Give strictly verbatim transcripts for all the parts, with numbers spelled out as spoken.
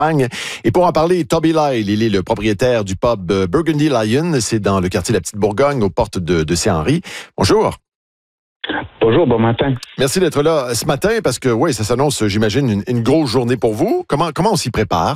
l'Espagne. Et pour en parler, Toby Lyle, il est le propriétaire du pub Burgundy Lion. C'est dans le quartier de la Petite Bourgogne, aux portes de, de Saint-Henri. Bonjour. Bonjour, bon matin. Merci d'être là ce matin parce que, oui, ça s'annonce, j'imagine, une, une grosse journée pour vous. Comment, comment on s'y prépare?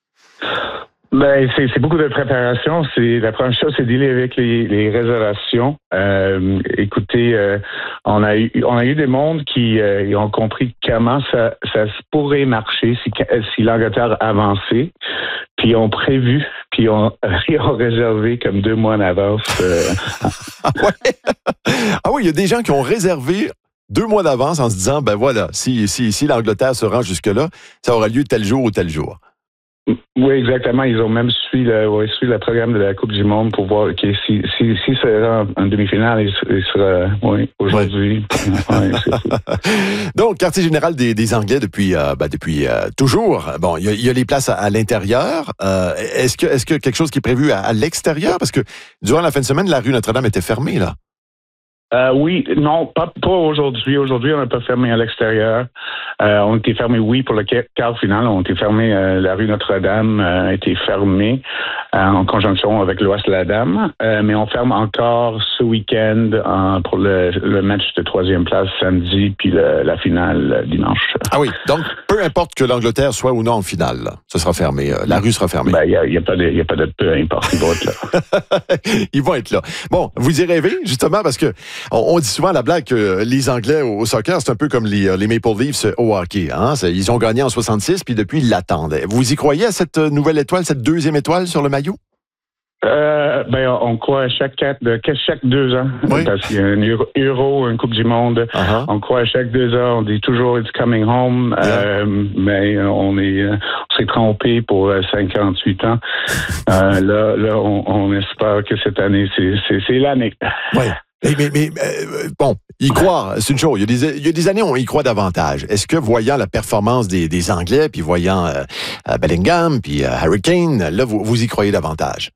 Ben, c'est, c'est beaucoup de préparation. C'est la première chose, c'est dealer avec les, les réservations. Euh, écoutez, euh, on a eu on a eu des mondes qui euh, ont compris comment ça ça se pourrait marcher si si l'Angleterre avançait, puis ont prévu, puis ont, ils ont réservé comme deux mois en avance. Euh. ah, ouais. ah oui, il y a des gens qui ont réservé deux mois d'avance en se disant, ben voilà, si si si l'Angleterre se rend jusque là, ça aura lieu tel jour ou tel jour. Oui, exactement. Ils ont même suivi le, ouais, suivi le programme de la Coupe du Monde pour voir que si, si, si ça sera en demi-finale, il, il sera oui, aujourd'hui. Ouais. Ouais, Donc, quartier général des, des Anglais depuis, euh, ben, depuis euh, toujours. Bon, il y, y a les places à, à l'intérieur. Euh, est-ce que est-ce que quelque chose qui est prévu à, à l'extérieur? Parce que durant la fin de semaine, la rue Notre-Dame était fermée, là. Euh, oui, non, pas, pas aujourd'hui. Aujourd'hui, on n'a pas fermé à l'extérieur. Euh, on était fermé, oui, pour le quart final. On était fermé, euh, la rue Notre-Dame euh, a été fermée euh, en conjonction avec l'Ouest de la Dame. Euh, mais on ferme encore ce week-end euh, pour le, le match de troisième place samedi, puis le, la finale euh, dimanche. Ah oui, donc peu importe que l'Angleterre soit ou non en finale, là, ce sera fermé. Euh, la rue sera fermée. Ben, il n'y a, y a pas de, y a pas de peu importe. Ils vont être là. Ils vont être là. Bon, vous y rêvez, justement, parce que On, on dit souvent à la blague que les Anglais au, au soccer, c'est un peu comme les, les Maple Leafs au hockey. Hein? Ils ont gagné en soixante-six, puis depuis, ils l'attendent. Vous y croyez à cette nouvelle étoile, cette deuxième étoile sur le maillot? Euh, ben, on croit à chaque quatre, de, chaque deux ans. Oui. Parce qu'il y a un Euro, Euro une Coupe du Monde. Uh-huh. On croit à chaque deux ans. On dit toujours it's coming home. Yeah. Euh, mais on est, on s'est trompé pour cinquante-huit ans. euh, là, là, on, on espère que cette année, c'est, c'est, c'est l'année. Oui. Mais, mais, mais euh, bon, y croire, c'est une chose. Il y a des, il y a des années, on y croit davantage. Est-ce que, voyant la performance des, des Anglais, puis voyant euh, Bellingham, puis euh, Harry Kane, là, vous, vous y croyez davantage?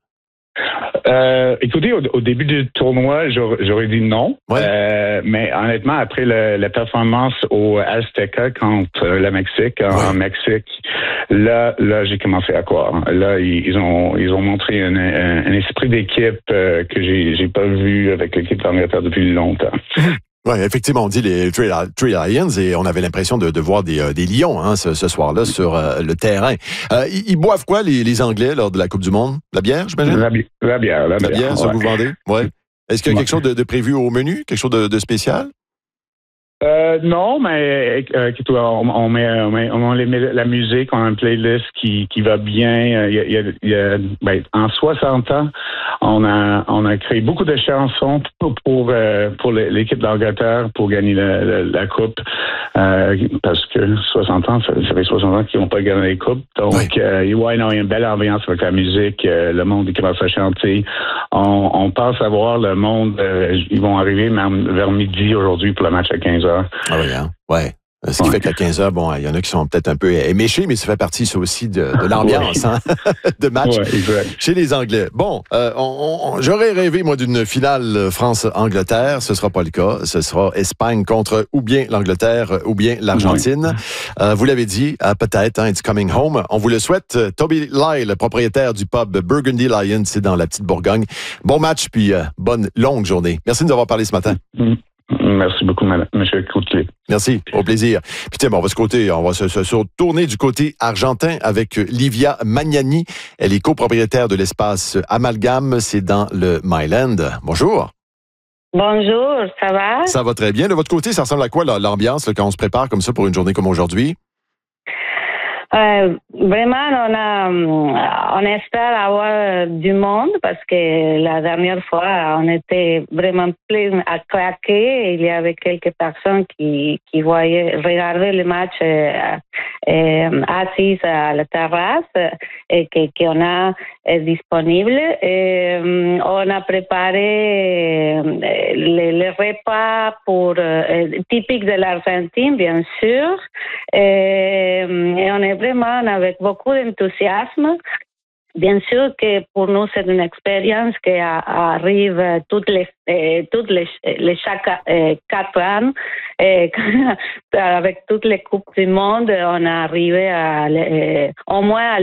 Euh, écoutez, au, au début du tournoi, j'aurais, j'aurais dit non. Ouais. Euh, mais honnêtement, après le, la performance au Azteca contre le Mexique, en, ouais. en Mexique, là, là, j'ai commencé à croire. Là, ils, ils ont, ils ont montré un, un, un esprit d'équipe euh, que j'ai, j'ai pas vu avec l'équipe d'Angleterre depuis longtemps. Oui, effectivement, on dit les Three Lions et on avait l'impression de, de voir des, euh, des lions hein, ce, ce soir-là sur euh, le terrain. Euh, ils, ils boivent quoi, les, les Anglais, lors de la Coupe du Monde? La bière, j'imagine? La, bi- la bière, la, la bière. La bière, ça ouais. vous vendez? Oui. Est-ce qu'il y a quelque chose de, de prévu au menu? Quelque chose de, de spécial? Euh, non, mais euh, on, on, met, on, met, on met la musique, on a une playlist qui, qui va bien. Il y a, il y a, il y a, ben, en soixante ans, on a, on a créé beaucoup de chansons pour, pour, euh, pour l'équipe d'Angleterre pour gagner la, la, la coupe. Euh, parce que soixante ans, ça, ça fait soixante ans qu'ils n'ont pas gagné la coupe. Donc, oui. euh, ouais, non, il y a une belle ambiance avec la musique. Euh, le monde qui commence à chanter. On, on pense avoir le monde. Euh, ils vont arriver même vers midi aujourd'hui pour le match à quinze heures. Ah oui, hein? Ouais. Ce qui ouais. fait qu'à quinze heures, bon, il y en a qui sont peut-être un peu éméchés, mais ça fait partie, ça aussi, de, de l'ambiance, ouais. hein, de match ouais, chez les Anglais. Bon, euh, on, on, j'aurais rêvé, moi, d'une finale France-Angleterre. Ce sera pas le cas. Ce sera Espagne contre ou bien l'Angleterre ou bien l'Argentine. Ouais. Euh, vous l'avez dit, euh, peut-être, hein, it's coming home. On vous le souhaite. Toby Lyle, propriétaire du pub Burgundy Lion, c'est dans la Petite Bourgogne. Bon match, puis euh, bonne longue journée. Merci de nous avoir parlé ce matin. Mm. Merci beaucoup, M. Coutelier. Merci, au plaisir. Puis tiens, bon, on va se côté, on va se, se, se tourner du côté argentin avec Livia Magnani. Elle est copropriétaire de l'espace Amalgame, c'est dans le Myland. Bonjour. Bonjour, ça va? Ça va très bien. De votre côté, ça ressemble à quoi l'ambiance là, quand on se prépare comme ça pour une journée comme aujourd'hui? Euh, vraiment, on, a, on espère avoir du monde parce que la dernière fois, on était vraiment plein à claquer. Il y avait quelques personnes qui, qui voyaient, regardaient le match euh, euh, assises à la terrasse et que, qu'on a euh, disponible. Et, euh, on a préparé euh, les, les repas pour, euh, typiques de l'Argentine, bien sûr. Et, et on est vraiment avec beaucoup d'enthousiasme bien sûr que pour nous, c'est une expérience qui arrive toutes les, euh, toutes les, les chaque euh, quatre ans. Et avec toutes les coupes du monde, on est arrivé à, euh, au moins à